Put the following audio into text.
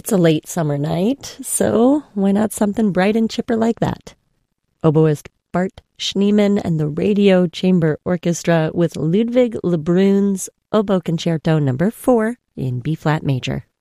It's a late summer night, so why not something bright and chipper like that? Oboist Bart Schneemann and the Radio Chamber Orchestra with Ludwig Lebrun's Oboe Concerto No. 4 in B-flat major.